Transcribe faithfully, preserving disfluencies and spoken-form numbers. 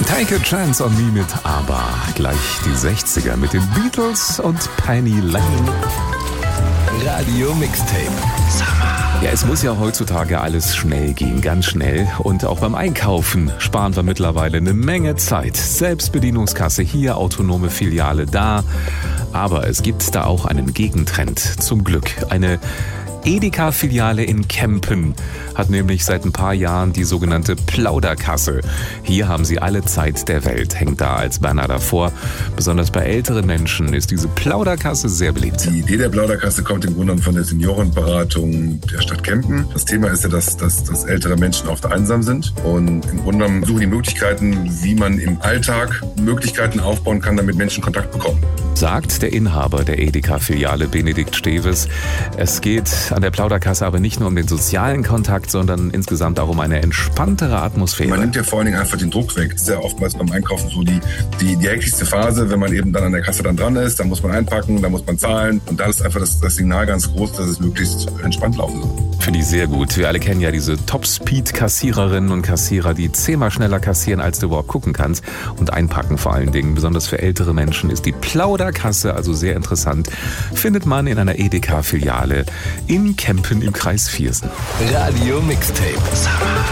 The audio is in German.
Take a Chance on Me mit ABBA. Gleich die sechziger mit den Beatles und Penny Lane. Radio Mixtape. Summer. Ja, es muss ja heutzutage alles schnell gehen, ganz schnell. Und auch beim Einkaufen sparen wir mittlerweile eine Menge Zeit. Selbstbedienungskasse hier, autonome Filiale da. Aber es gibt da auch einen Gegentrend, zum Glück. Eine Edeka-Filiale in Kempen hat nämlich seit ein paar Jahren die sogenannte Plauderkasse. Hier haben sie alle Zeit der Welt, hängt da als Banner davor. Besonders bei älteren Menschen ist diese Plauderkasse sehr beliebt. Die Idee der Plauderkasse kommt im Grunde genommen von der Seniorenberatung der Stadt Kempen. Das Thema ist ja, dass, dass, dass ältere Menschen oft einsam sind und im Grunde genommen suchen die Möglichkeiten, wie man im Alltag Möglichkeiten aufbauen kann, damit Menschen Kontakt bekommen. Sagt der Inhaber der Edeka-Filiale Benedikt Steves. Es geht an der Plauderkasse aber nicht nur um den sozialen Kontakt, sondern insgesamt auch um eine entspanntere Atmosphäre. Man nimmt ja vor allen Dingen einfach den Druck weg. Das ist ja oftmals beim Einkaufen so die, die, die hektischste Phase, wenn man eben dann an der Kasse dann dran ist, dann muss man einpacken, dann muss man zahlen und da ist einfach das, das Signal ganz groß, dass es möglichst entspannt laufen soll. Finde ich sehr gut. Wir alle kennen ja diese Top-Speed-Kassiererinnen und Kassierer, die zehnmal schneller kassieren, als du überhaupt gucken kannst und einpacken vor allen Dingen. Besonders für ältere Menschen ist die Plauderkasse also sehr interessant. Findet man in einer Edeka-Filiale in Kempen im Kreis Viersen. Radio Mixtape. Summer.